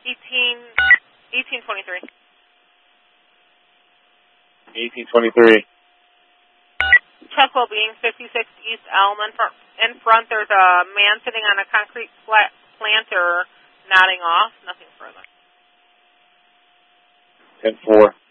1823. 1823. Check well-being, 56 East Elm. In front, there's a man sitting on a concrete planter nodding off. Nothing further. 10-4.